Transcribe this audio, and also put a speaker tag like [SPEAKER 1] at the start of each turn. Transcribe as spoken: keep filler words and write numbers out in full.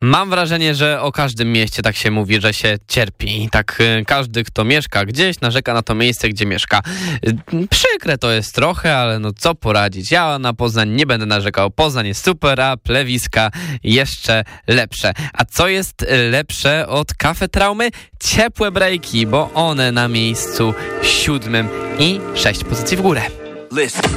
[SPEAKER 1] Mam wrażenie, że o każdym mieście tak się mówi, że się cierpi. Tak y, każdy, kto mieszka gdzieś, narzeka na to miejsce, gdzie mieszka. Y, przykre to jest trochę, ale no co poradzić. Ja na Poznań nie będę narzekał. Poznań jest super, a plewiska jeszcze lepsze. A co jest lepsze od Kafetraumy? Ciepłe breaki, bo one na miejscu siódmym i sześć pozycji w górę.
[SPEAKER 2] Listen.